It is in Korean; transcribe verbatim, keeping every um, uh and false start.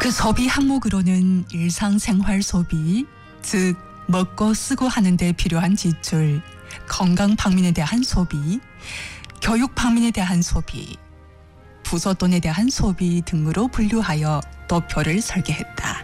그 소비 항목으로는 일상생활 소비, 즉 먹고 쓰고 하는 데 필요한 지출, 건강 방면에 대한 소비, 교육 방면에 대한 소비, 부소돈에 대한 소비 등으로 분류하여 도표를 설계했다.